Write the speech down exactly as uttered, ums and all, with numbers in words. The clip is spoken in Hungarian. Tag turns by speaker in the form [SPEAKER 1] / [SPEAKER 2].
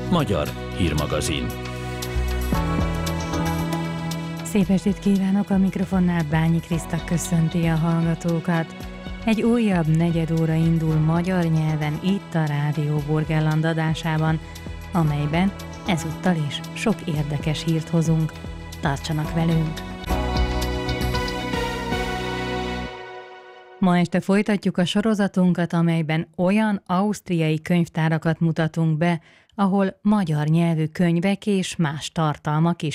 [SPEAKER 1] Magyar hírmagazin.
[SPEAKER 2] Szép estét kívánok, a mikrofonnál Bányi Kriszta köszönti a hallgatókat. Egy újabb negyed óra indul magyar nyelven itt a Rádió Burgenland adásában, amelyben ezúttal is sok érdekes hírt hozunk. Tartsanak velünk! Ma este folytatjuk a sorozatunkat, amelyben olyan ausztriai könyvtárakat mutatunk be, ahol magyar nyelvű könyvek és más tartalmak is